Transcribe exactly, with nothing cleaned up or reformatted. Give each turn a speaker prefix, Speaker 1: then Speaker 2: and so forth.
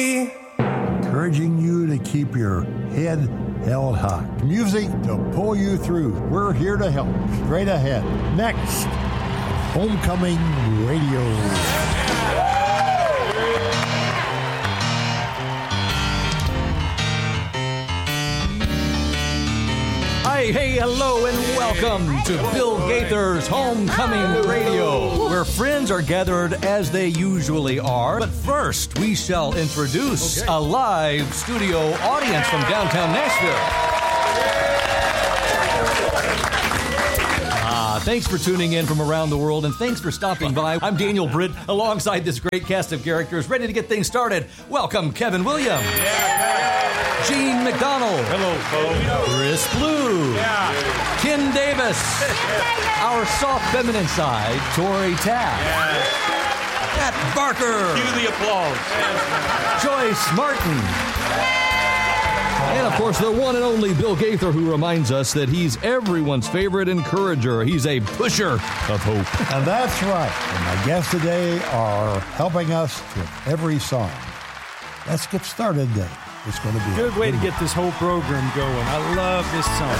Speaker 1: Encouraging you to keep your head held high. Music to pull you through. We're here to help. Straight ahead. Next, Homecoming Radio.
Speaker 2: Hey, hey, hello, and welcome to Bill Gaither's Homecoming Radio, where friends are gathered as they usually are. But first, we shall introduce okay. a live studio audience from downtown Nashville. Ah, thanks for tuning in from around the world, and thanks for stopping by. I'm Daniel Britt, alongside this great cast of characters, ready to get things started. Welcome, Kevin Williams. Gene McDonald.
Speaker 3: Hello, folks.
Speaker 2: Chris Blue.
Speaker 3: Yeah.
Speaker 2: Ken Davis. Our soft feminine side, Tori Taft.
Speaker 3: Yeah.
Speaker 2: Pat Barker.
Speaker 3: Cue the applause.
Speaker 2: Joyce Martin. And, of course, the one and only Bill Gaither, who reminds us that he's everyone's favorite encourager. He's a pusher of hope.
Speaker 1: And that's right. And my guests today are helping us with every song. Let's get started then. It's going to be
Speaker 4: a good way to get this whole program going. I love this song.